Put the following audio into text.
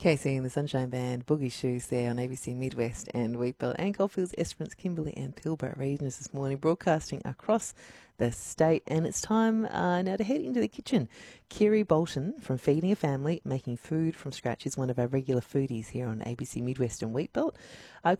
Casey and the Sunshine Band, Boogie Shoes there on ABC Midwest and Wheatbelt and Goldfields, Esperance, Kimberley and Pilbara regions this morning, broadcasting across the state. And it's time now to head into the kitchen. Kiri Bolton from Feeding a Family, making food from scratch, is one of our regular foodies here on ABC Midwest and Wheatbelt.